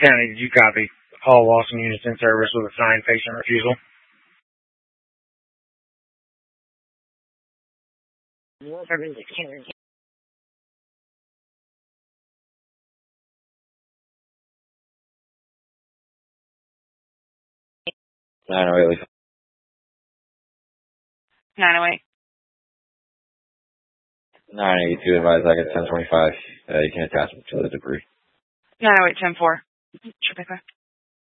County, did you copy? All Lawson units in service with assigned patient refusal. Service 908. 908. 982 advised I get 1025. You can attach them to the debris. 908 10-4. Should be clear.